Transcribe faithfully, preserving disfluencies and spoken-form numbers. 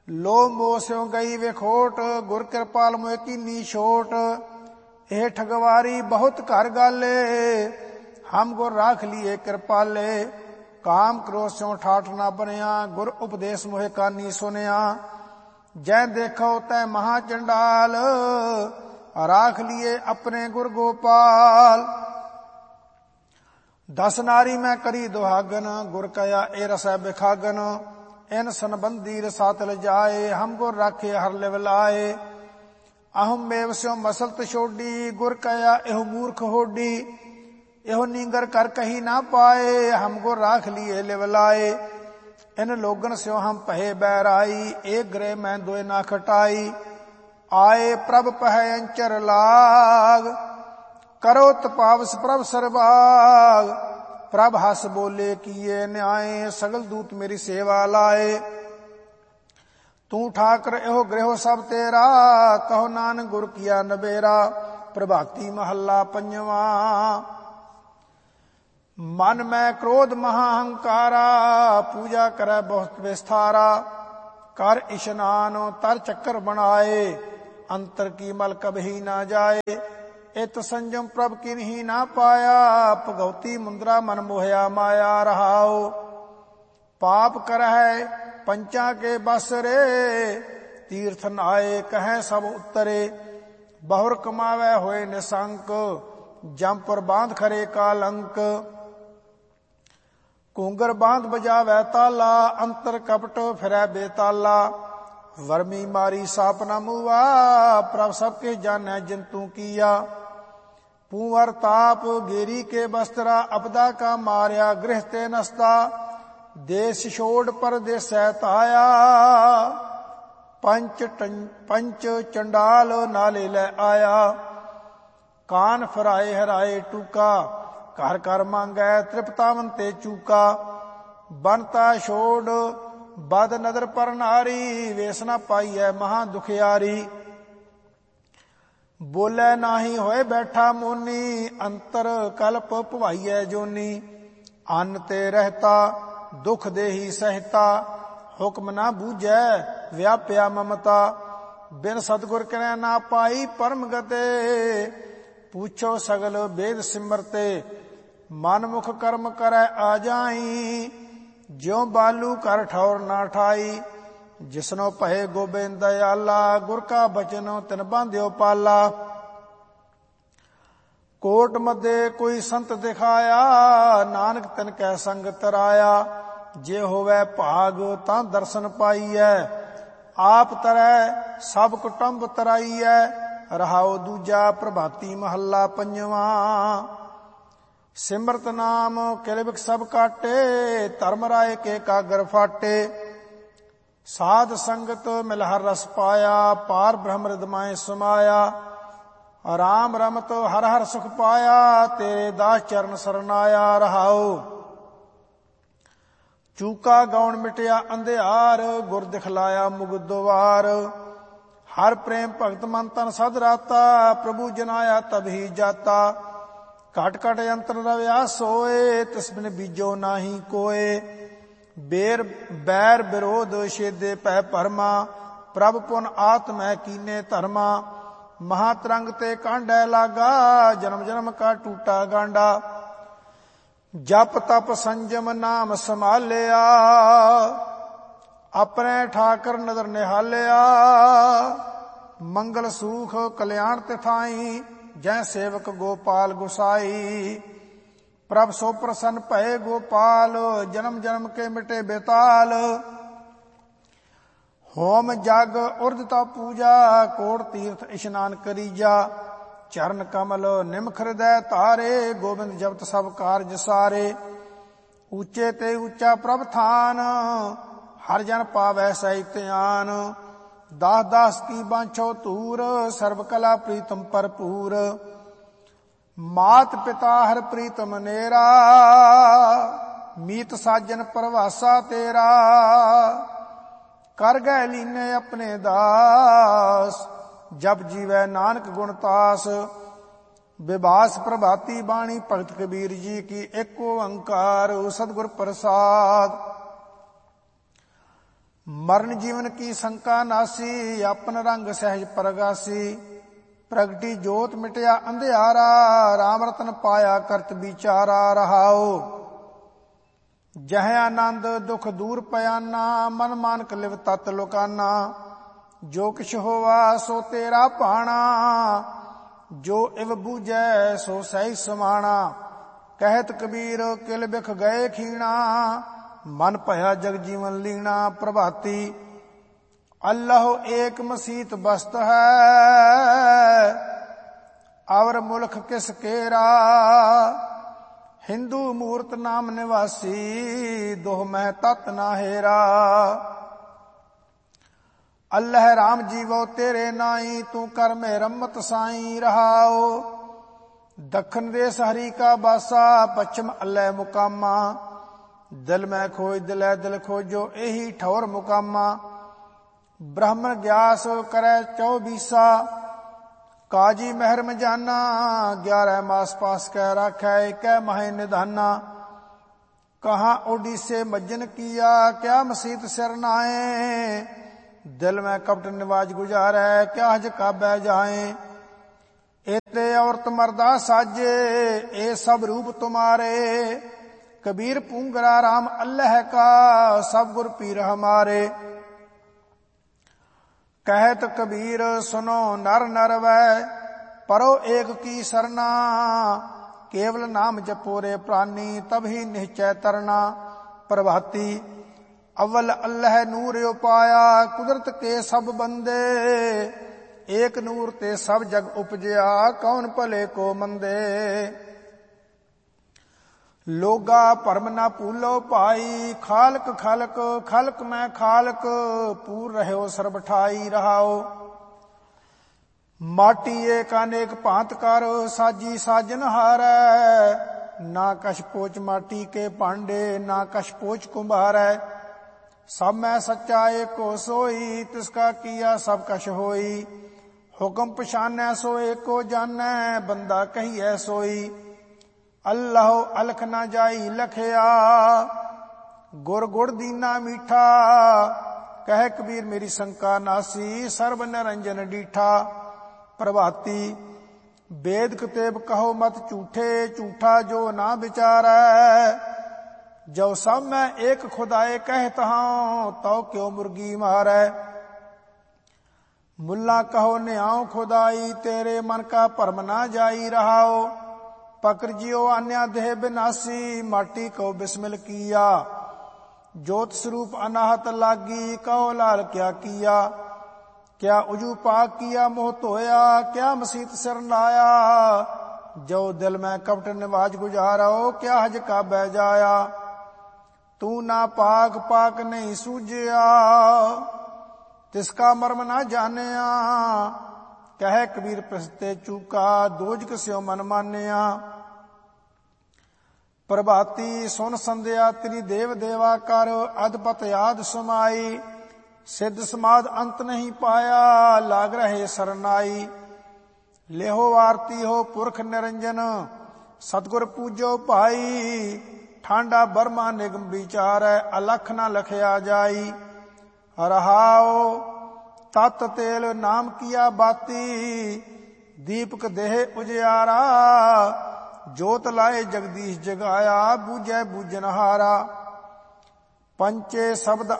ਲੋਭ ਮੋਹ ਸਿਉ ਗਈ ਵਿਖੋਟ, ਗੁਰ ਕਿਰਪਾਲ ਮੋਇ ਕੀਨੀ ਛੋਟ। ਇਹ ਠਗਵਾਰੀ ਬਹੁਤ ਘਰ ਗਾਲੇ, ਹਮ ਗੁਰ ਰਾਖ ਲੀਏ ਕਿਰਪਾਲੇ। ਕਾਮ ਕ੍ਰੋਧ ਸਿਉ ਠਾਠ ਨਾ ਬਨਿਆ, ਗੁਰ ਉਪਦੇਸ਼ ਮੋਹਿ ਕਾਨੀ ਸੁਨਿਆ। ਜੈ ਦੇਖੋ ਤੈ ਮਹਾ ਚੰਡਾਲ, ਰਾਖ ਲੀਏ ਆਪਣੇ ਗੁਰ ਗੋਪਾਲ। ਦਸ ਨਾਰੀ ਮੈਂ ਕਰੀ ਦੁਹਾਗਨ, ਗੁਰ ਕਇਆ ਏ ਰਸੈ ਬਿਖਾਗਨ। ਇਨ ਸੰਬੰਧੀ ਰਸਾਤ ਲਜਾਏ, ਹਮ ਗੁਰ ਰਾਖੇ ਹਰ ਲਿਵ ਲਾਏ। ਅਹਮ ਮੇਵ ਸਿਉ ਮਸਲਤ ਛੋਡੀ, ਗੁਰ ਕਇਆ ਇਹੋ ਮੂਰਖ ਹੋਡੀ। ਇਹੋ ਨੀਂਗਰ ਕਰ ਕਹੀ ਨਾ ਪਾਏ, ਹਮ ਗੁਰ ਰਾਖ ਲੀਏ ਲਿਵ ਲਾਏ। ਇਨ ਲੋਗਨ ਸਿਉ ਹਮ ਭਏ ਬੈਰਾਈ, ਏਕ ਗ੍ਰਹਿ ਮੈਂ ਦੋਇ ਨਾ ਖਟਾਈ। ਆਏ ਪ੍ਰਭ ਪਹਿ ਅੰਚਰ ਲਾਗ, ਕਰੋ ਤਪਾਵਸ ਪ੍ਰਭ ਸਰਬਾਗ। ਪ੍ਰਭ ਹਸ ਬੋਲੇ ਕੀਏ ਨਿਆਏ, ਸਗਲ ਦੂਤ ਮੇਰੀ ਸੇਵਾ ਲਾਏ। ਤੂੰ ਠਾਕਰ ਇਹੋ ਗ੍ਰਹਿ ਸਭ ਤੇਰਾ, ਕਹੋ ਨਾਨਕ ਗੁਰ ਕੀਆ ਨਬੇਰਾ। ਪ੍ਰਭਾਤੀ ਮਹੱਲਾ ਪੰਜਵਾਂ। ਮਨ ਮੈਂ ਕ੍ਰੋਧ ਮਹਾ ਹੰਕਾਰਾ, ਪੂਜਾ ਕਰੈ ਬਹੁਤ ਵਿਸਥਾਰਾ। ਕਰ ਇਸ਼ਨਾਨ ਤਰ ਚੱਕਰ ਬਣਾਏ, ਅੰਤਰ ਕੀ ਮਲ ਕਬਹੀ ਨਾ ਜਾਏ। ਇਤ ਸੰਜਮ ਪ੍ਰਭ ਕਿਨਹੀ ਨਾ ਪਾਇਆ, ਭਗਉਤੀ ਮੁੰਦਰਾ ਮਨ ਮੋਹਿਆ ਮਾਇਆ ਰਹਾਓ। ਪਾਪ ਕਰਹਿ ਪੰਚਾਂ ਕੇ ਬਸ ਰੇ, ਤੀਰਥ ਨਾਏ ਕਹੈ ਸਭ ਉਤਰੇ। ਬਹੁਰ ਕਮਾਵੈ ਹੋਏ ਨਿਸੰਕ, ਜੰਪੁਰ ਬਾਂਧ ਖਰੇ ਕਾਲੰਕ। ਘੂੰਗਰ ਬਾਂਧ ਬਜਾਵੈ ਤਾਲਾ, ਅੰਤਰ ਕਪਟ ਫਿਰੈ ਬੇਤਾਲਾ। ਵਰਮੀ ਮਾਰੀ ਸਾਪ ਨਾ ਮੂਆ, ਪ੍ਰਭ ਸਭ ਕੇ ਜਾਣੈ ਜੰਤੂ ਕੀਆ। ਪੂੰਵਰ ਤਾਪ ਗੇਰੀ ਕੇ ਬਸਤਰਾ, ਅਪਦਾ ਕਾ ਮਾਰਿਆ ਗ੍ਰਹਿ ਤੇ ਨਸਤਾ। ਦੇਸ ਛੋੜ ਪਰਦੇਸੈ ਧਾਇਆ, ਪੰਚ ਪੰਚ ਚੰਡਾਲ ਨਾਲੇ ਲੈ ਆਇਆ। ਕਾਨ ਫਰਾਏ ਹਰਾਏ ਟੂਕਾ, ਘਰ ਘਰ ਮੰਗੈ ਤ੍ਰਿਪਤਾਵਨ ਤੇ ਚੂਕਾ। ਬਨਤਾ ਛੋੜ ਬਦ ਨਦਰ ਪਰ ਨਾਰੀ, ਵੇਸ ਨਾ ਪਾਈਐ ਮਹਾ ਦੁਖਿਆਰੀ। ਬੋਲੇ ਨਾਹੀ ਹੋਏ ਬੈਠਾ ਮੋਨੀ, ਅੰਤਰ ਕਲਪ ਭਵਾਈਐ ਜੋਨੀ। ਅੰਨ ਤੇ ਰਹਿਤਾ ਦੁਖ ਦੇਹੀ ਸਹਿਤਾ, ਹੁਕਮ ਨਾ ਬੂਝੈ ਵਿਆਪਿਆ ਮਮਤਾ। ਬਿਨ ਸਤਿਗੁਰ ਕਰੈ ਨਾ ਪਾਈ ਪਰਮ ਗਤੇ, ਪੁੱਛੋ ਸਗਲ ਵੇਦ ਸਿਮਰਤੇ। ਮਨ ਮੁਖ ਕਰਮ ਕਰੈ ਆ ਜਾਈ, ਜਿਉ ਬਾਲੂ ਕਰ ਠੌਰ ਨਾ ਠਾਈ। ਜਿਸਨੋ ਭਏ ਗੋਬਿੰਦ ਦਇਆਲਾ, ਗੁਰ ਕਾ ਬਚਨ ਤਿਨ ਬਾਂਧਿਓ ਪਾਲਾ। ਕੋਟ ਮੱਧੇ ਕੋਈ ਸੰਤ ਦਿਖਾਇਆ, ਨਾਨਕ ਤਿਨ ਕੈ ਸੰਗਤ ਰਾਇਆ। ਜੇ ਹੋਵੈ ਭਾਗ ਤਾਂ ਦਰਸ਼ਨ ਪਾਈਐ, ਆਪ ਤਰੈ ਸਭ ਕੁਟੰਬ ਤਰਾਈਐ। ਰਹਾਉ ਦੂਜਾ ਪ੍ਰਭਾਤੀ ਮਹੱਲਾ ਪੰਜਵਾਂ। ਸਿਮਰਤ ਨਾਮ ਕਿਲਬਿਖ ਸਭ ਕਾਟੇ, ਧਰਮ ਰਾਏ ਕੇ ਕਾਗਰ ਫਾਟੇ। ਸਾਧ ਸੰਗਤ ਮਿਲ ਹਰ ਰਸ ਪਾਇਆ, ਪਾਰ ਬ੍ਰਹਮ ਰਿਦਮਾਏ ਸਮਾਇਆ। ਰਾਮ ਰਮਤ ਹਰ ਹਰ ਸੁਖ ਪਾਇਆ, ਤੇਰੇ ਦਾਸ ਚਰਨ ਸਰਨਾਇਆ। ਰਹਾਉ ਚੂਕਾ ਗਾਉਣ ਮਿਟਿਆ ਅੰਧਿਆਰ, ਗੁਰ ਦਿਖਲਾਇਆ ਮੁਗਧ ਦੁਆਰ। ਹਰ ਪ੍ਰੇਮ ਭਗਤ ਮਨ ਤਨ ਸਦ ਰਾਤਾ, ਪ੍ਰਭੂ ਜਨਾਇਆ ਤਬਹੀ ਜਾਤਾ। ਘਟ ਘਟ ਅੰਤਰ ਰਵਿਆ ਸੋਏ, ਤਿਸ ਬਿਨ ਬੀਜੋ ਨਾਹੀ ਕੋਏ। ਬੇਰ ਬੈਰ ਵਿਰੋਧ ਛੇਦੇ ਪੈ ਭਰਮਾ, ਪ੍ਰਭ ਪੁਨ ਆਤਮੈ ਕੀਨੇ ਧਰਮਾ। ਮਹਾਤਰੰਗ ਤੇ ਕਾਂਢੈ ਲਾਗਾ, ਜਨਮ ਜਨਮ ਕਾ ਟੂਟਾ ਗਾਂਡਾ। ਜਪ ਤਪ ਸੰਜਮ ਨਾਮ ਸੰਭਾਲਿਆ, ਆਪਣੇ ਠਾਕਰ ਨਦਰ ਨਿਹਾਲਿਆ। ਮੰਗਲ ਸੂਖ ਕਲਿਆਣ ਤਿਥਾਈ, ਜੈ ਸੇਵਕ ਗੋਪਾਲ ਗੁਸਾਈ। ਪ੍ਰਭ ਸੋ ਪ੍ਰਸੰਨ ਭਏ ਗੋਪਾਲ, ਜਨਮ ਜਨਮ ਕੇ ਮਿਟੇ ਬੇਤਾਲ। ਹੋਮ ਜਗ ਉਰਦਤਾ ਪੂਜਾ, ਕੋਟ ਤੀਰਥ ਇਸ਼ਨਾਨ ਕਰੀਜਾ। ਚਰਨ ਕਮਲ ਨਿਮਖ ਹਿਰਦੈ ਧਾਰੇ, ਗੋਬਿੰਦ ਜਪਤ ਸਭ ਕਾਰਜ ਸਾਰੇ। ਉੱਚੇ ਤੇ ਉੱਚਾ ਪ੍ਰਭ ਥਾਨ, ਹਰ ਜਨ ਪਾਵੈ ਸਹਿ ਧਿਆਨ। ਦਾਸ ਦਾਸ ਕੀ ਬਾਂਛੋ ਧੂਰ, ਸਰਬ ਕਲਾ ਪ੍ਰੀਤਮ ਭਰਪੂਰ। ਮਾਤ ਪਿਤਾ ਹਰ ਪ੍ਰੀਤਮ ਨੇਰਾ, ਮੀਤ ਸਾਜਨ ਪਰਵਾਸਾ ਤੇਰਾ। ਕਰ ਗਏ ਲੀਨੇ ਆਪਣੇ ਦਾਸ, ਜਪ ਜੀਵੈ ਨਾਨਕ ਗੁਣ ਤਾਸ। ਵਿਭਾਸ ਪ੍ਰਭਾਤੀ ਬਾਣੀ ਭਗਤ ਕਬੀਰ ਜੀ ਕੀ, ਇੱਕ ਓੰਕਾਰ ਸਤਿਗੁਰ ਪ੍ਰਸਾਦ। ਮਰਨ ਜੀਵਨ ਕੀ ਸੰਕਾ ਨਾਸੀ, ਆਪਨ ਰੰਗ ਸਹਿਜ ਪ੍ਰਗਾਸੀ। ਪ੍ਰਗਟੀ ਜੋਤ ਮਿਟਿਆ ਅੰਧਿਆਰਾ, ਰਾਮ ਰਤਨ ਪਾਇਆ ਕਰਤ ਵਿਚਾਰਾ। ਰਹਾਓ ਜਹ ਆਨੰਦ ਦੁਖ ਦੂਰ ਪਿਆਨਾ, ਮਨ ਮਾਨਕ ਲਿਵ ਤਤ ਲੁਕਾਨਾ। ਜੋ ਕਿਛ ਹੋਵਾ ਸੋ ਤੇਰਾ ਭਾਣਾ, ਜੋ ਇਵ ਬੂਝੈ ਸੋ ਸਹਿ ਸਮਾਣਾ। ਕਹਿਤ ਕਬੀਰ ਕਿਲ ਬਿਖ ਗਏ ਖੀਣਾ, ਮਨ ਭਇਆ ਜਗ ਜੀਵਨ ਲੀਣਾ। ਪ੍ਰਭਾਤੀ ਅੱਲਾਹੁ ਏਕ ਮਸੀਤ ਬਸਤ ਹੈ, ਅਵਰ ਮੁਲਖ ਕਿਸ ਕੇਰਾ। ਹਿੰਦੂ ਮੂਰਤ ਨਾਮ ਨਿਵਾਸੀ, ਦੋਹ ਮਹਿ ਤਤ ਨਾ ਹੇਰਾ। ਅੱਲਹ ਰਾਮ ਜੀਵੋ ਤੇਰੇ ਨਾਈ, ਤੂੰ ਕਰ ਮੇ ਰਮਤ ਸਾਈ। ਰਹਾਓ ਦੱਖਣ ਦੇਸ ਹਰੀ ਕਾ ਬਾਸਾ, ਪੱਛਮ ਅੱਲਹ ਮੁਕਾਮਾ। ਦਿਲ ਮੈਂ ਖੋਜ ਦਿਲੈ ਦਿਲ ਖੋਜੋ, ਇਹੀ ਠੌਰ ਮੁਕਾਮਾ। ਬ੍ਰਾਹਮਣ ਗਿਆਸ ਕਰੈ ਚੌਬੀਸਾ, ਕਾਜੀ ਮਹਿਰਮ ਜਾਨਾ। ਗਿਆਰਹ ਮਾਸ ਪਾਸ ਕੈ ਰਾਖੈ, ਇਕੈ ਮਾਹਿ ਨਿਧਾਨਾ। ਕਹਾਂ ओडिसे मज्जन किया, क्या मसीत सिर नाए। दिल में कपट निवाज गुजारै, क्या हज काबे जाए। एते औरत मर्दा साजे, ए सब रूप तुम्हारे। कबीर पूंगरा राम अल्लाह का, सब गुर पीर हमारे। कहत कबीर सुनो नर नर वै, परो एक की सरना। केवल नाम जपो रे प्राणी, तभी निश्चय तरना। प्रभाती अव्वल अल्लाह नूर उपाया, कुदरत के सब बंदे। एक नूर ते सब जग उपजया, कौन भले को मंदे। लोगा भरम ना भूलो भाई, खालक खालक खालक मैं खालक। पूर रहो सर्ब ठाई। रहाओ माटी एक अनेक भांत कर, साजी साजन हारै। ना कछ पोच माटी के भांडे, ना कछ पोच कुम्हारै। सब मैं सच्चा एको सोई, तिसका किया सब कछ होई। हुक्म पछानै सो एको जानै, बंदा कहिए सोई। अल्लाह अलख ना जाई लखया, गुर गुड़ दीना मीठा। कह कबीर मेरी शंका नासी, सर्व निरंजन डीठा। प्रभाती वेद कितेब कहो मत झूठे, झूठा जो ना विचारै। जो सब मैं एक खुदाए कहता हूं, तो क्यों मुर्गी मारै। मुल्ला कहो न्याओ खुदाई, तेरे मन का भरम ना जाई। रहाओ पकर जियो अन्या देह विनाशी, माटी को बिस्मिल किया। ज्योत स्वरूप अनाहत लागी, कहो लाल क्या किया। क्या उजू पाक किया मोह धोया, क्या मसीत सिर लाया। जो दिल में कपट निवाज गुजारो, क्या हज का बह जाया। तू ना पाक पाक नहीं सूझया, तिसका मर्म ना जानिया। कह कबीर प्रसते चूका, दोजक स्यो मन मानिया। प्रभाती सुन संध्या तेरी देव देवा कर, अदपत याद समाई। सिद्ध समाध अंत नहीं पाया, लाग रहे सरनाई। लेहो आरती हो पुरख निरंजन, सतगुर पूजो भाई। ठांडा बर्मा निगम विचार, अलख न लखया जाई। रहाओ तत तेल नाम किया बाती, दीपक देह उजियारा। जोत लाए जगदीश जगाया, बूझे बूझनहारा। पंचे शब्द